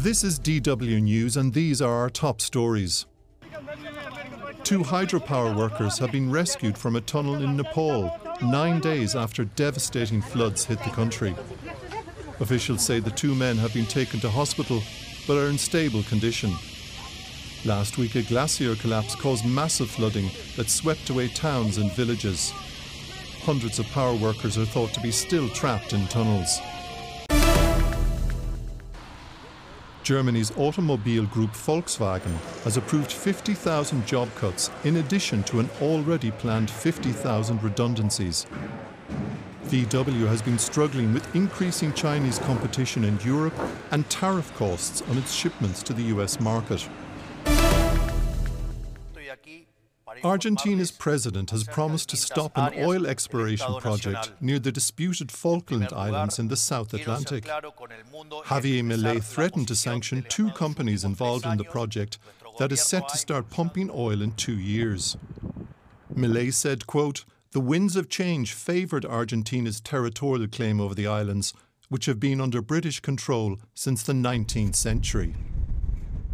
This is DW News, and these are our top stories. 2 hydropower workers have been rescued from a tunnel in Nepal 9 days after devastating floods hit the country. Officials say the 2 men have been taken to hospital but are in stable condition. Last week, a glacier collapse caused massive flooding that swept away towns and villages. Hundreds of power workers are thought to be still trapped in tunnels. Germany's automobile group Volkswagen has approved 50,000 job cuts in addition to an already planned 50,000 redundancies. VW has been struggling with increasing Chinese competition in Europe and tariff costs on its shipments to the US market. Argentina's president has promised to stop an oil exploration project near the disputed Falkland Islands in the South Atlantic. Javier Milei threatened to sanction 2 companies involved in the project that is set to start pumping oil in 2 years. Milei said, quote, "The winds of change favoured Argentina's territorial claim over the islands, which have been under British control since the 19th century."